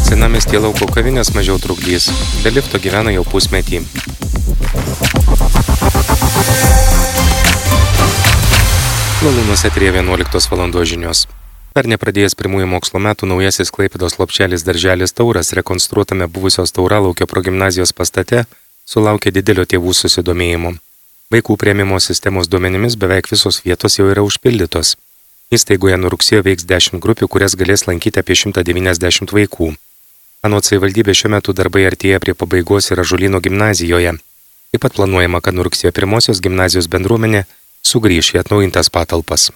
Senamiestyje lauko kavinės mažiau trukdys. Be lifto gyvena jau pusmetį. Lalūnuose eteryje 11 valandos žinios. Dar nepradėjęs pirmųjų mokslo metų naujasis Klaipėdos lopšelis darželis Tauras rekonstruotame buvusios Tauralaukio progimnazijos pastate sulaukė didelio tėvų susidomėjimo. Vaikų priėmimo sistemos duomenimis beveik visos vietos jau yra užpildytos. Įstaigoje nuo rugsėjo veiks 10 grupių, kurias galės lankyti apie 190 vaikų. Anot savivaldybė šiuo metu darbai artėja prie pabaigos ir Ąžuolyno gimnazijoje. Taip pat planuojama, kad nuo rugsėjo 1 gimnazijos bendruomenė sugrįš į atnaujintas patalpas.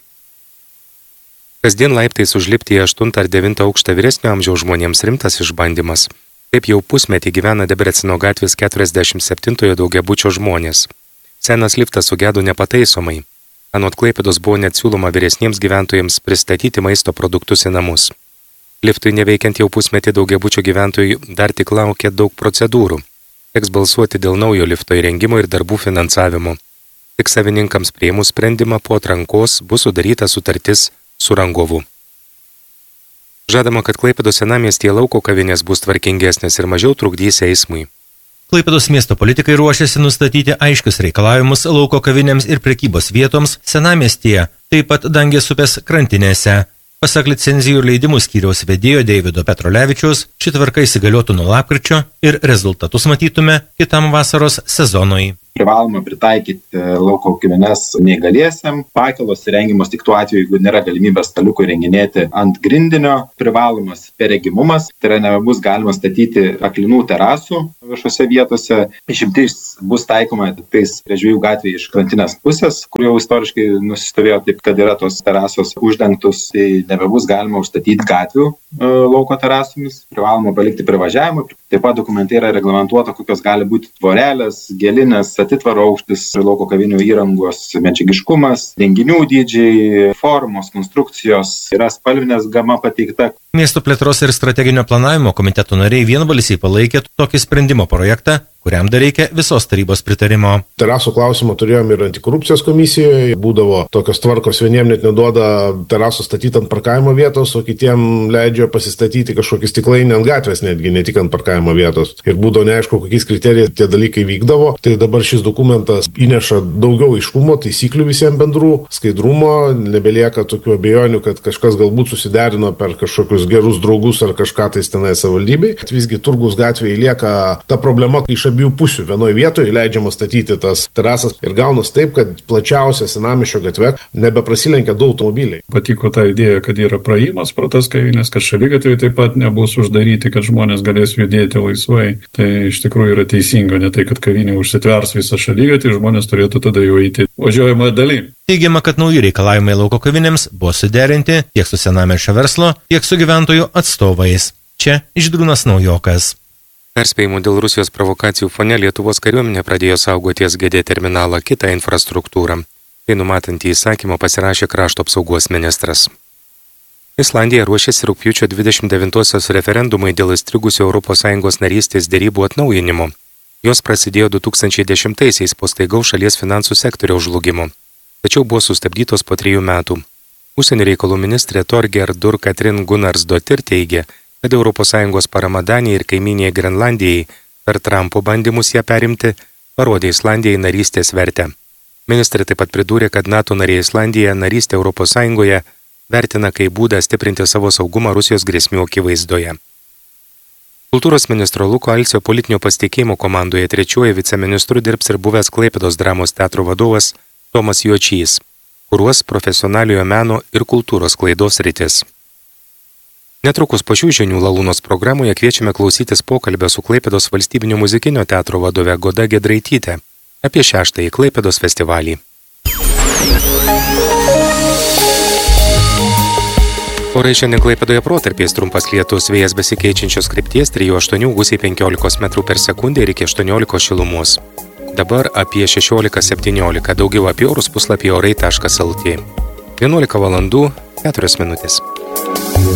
Kasdien laiptais užlipti į 8 ar 9 aukštą vyresnio amžiaus žmonėms rimtas išbandymas. Taip jau pusmetį gyvena Debreceno gatvės 47 daugiabučio žmonės. Senas liftas sugedo nepataisomai. Anot Klaipėdos buvo net siūloma vyresniems gyventojams pristatyti maisto produktus į namus. Liftui neveikiant jau pusmetį daugiabučio gyventojų dar tik laukia daug procedūrų. Teks balsuoti dėl naujo lifto įrengimo ir darbų finansavimo. Tik savininkams priėmus sprendimą po atrankos bus sudaryta sutartis su rangovu. Žadama, kad Klaipėdos senamiestyje lauko kavinės bus tvarkingesnės ir mažiau trukdys eismui. Klaipėdos miesto politikai ruošiasi nustatyti aiškius reikalavimus lauko kavinėms ir prekybos vietoms senamiestyje, taip pat Dangės upės krantinėse. Pasak licenzijų ir leidimų skyriaus vedėjo Deivido Petrolevičiaus, ši tvarka įsigaliotų nuo lapkričio ir rezultatus matytume kitam vasaros sezonui. Privaloma pritaikyti lauko kavines neįgaliesiem. Pakylos įrengiamos tik tuo atveju, jeigu nėra galimybės staliukų įrenginėti ant grindinio. Privalomas perregimumas, tai yra nebus galima statyti aklinų terasų viešose vietose. Išimtis bus taikoma tiktais prie Žvejų gatvėje iš krantinės pusės, kur jau istoriškai nusistovėjo taip, kad yra tos terasos uždengtus, tai nebebus galima užstatyti gatvių lauko terasomis. Privaloma palikti privažiavimą. Taip pat dokumentai yra reglamentuota, kokios gali būti tvorelės, gelinės, atitvaro aukštis, lauko kavinių įrangos medžiagiškumas, renginių dydžiai, formos, konstrukcijos, yra spalvinės gama pateikta. Miesto plėtros ir strateginio planavimo komiteto nariai vienbalsiai palaikė tokį sprendimo projektą, kuriam dar reikia visos tarybos pritarimo. Terasų klausimą turėjom ir antikorupcijos komisijoje. Būdavo tokios tvarkos, vieniem net neduoda terasų statyti ant parkavimo vietos, o kitiem leidžia pasistatyti kažkokį stiklainį ant gatvės, netgi ne tik ant parkavimo vietos. Ir būdavo neaišku, kokiais kriterijais tie dalykai vykdavo. Tai dabar šis dokumentas įneša daugiau aiškumo, taisyklių visiems bendrų, skaidrumo, nebelieka tokių abejonių, kad kažkas galbūt susiderino per kažkokius gerus draugus ar kažką tais tenai savivaldybei. Visgi Turgaus gatvėje lieka ta problema, kai iš abiejų pusių vienoje vietoje leidžiama statyti tas terasas ir gaunas taip, kad plačiausia senamiesčio gatve nebeprasilenkia du automobiliai. Patiko ta idėja, kad yra praėjimas pro tas kavinės, kad šaligatviai taip pat nebus uždaryti, kad žmonės galės judėti laisvai. Tai iš tikrųjų yra teisinga, ne tai, kad kavinė užsitvers visą šaligatvį, žmonės turėtų tada jau eiti važiuojamoje daly. Teigiama, kad nauji reikalavimai lauko kavinėms buvo suderinti tiek su senamiesčio verslo, tiek su gyventojų atstovais. Čia Žydrūnas Naujokas. Perspėjimų dėl Rusijos provokacijų fone Lietuvos kariuomenė pradėjo saugoti SGD terminalą, kitą infrastruktūrą. Tai numatantį įsakymą pasirašė krašto apsaugos ministras. Islandija ruošiasi rugpjūčio 29-osios referendumai dėl įstrigusių ES narystės derybų atnaujinimo. Jos prasidėjo 2010-aisiais po staigaus šalies finansų sektoriaus žlugimo. Tačiau buvo sustabdytos po 3 metų. Užsienio reikalų ministrė Torgerdur Katrin Gunnarsdottir teigė, kad ES parama Danijai ir kaiminėje Grenlandijai per Trumpo bandymus ją perimti parodė Islandijai narystės vertę. Ministrė taip pat pridūrė, kad NATO narė Islandija narystė ES vertina kaip būdą stiprinti savo saugumą Rusijos grėsmių akivaizdoje. Kultūros ministro Luko Alsio politinio pasitikėjimo komandoje 3 viceministru dirbs ir buvęs Klaipėdos dramos teatro vadovas Tomas Jočys, kuruos profesionaliojo meno ir kultūros sklaidos sritis. Netrukus po šių žinių Lalūnos programoje kviečiame klausytis pokalbio su Klaipėdos valstybinio muzikinio teatro vadove Goda Giedraityte apie 6-ąjį Klaipėdos festivalį. Orai šiandien Klaipėdoje protarpiais trumpas lietus, vėjas besikeičiančios krypties 3-8 gūsiai 15 metrų per sekundę ir iki 18 šilumos. Dabar apie 16-17, daugiau apie orus puslapyje orai.lt. 11 valandų 4 minutės.